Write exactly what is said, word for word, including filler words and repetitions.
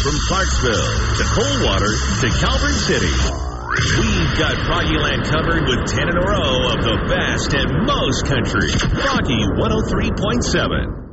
From Clarksville to Coldwater to Calvert City, we've got Froggyland covered with ten in a row of the best and most country. Froggy one oh three point seven.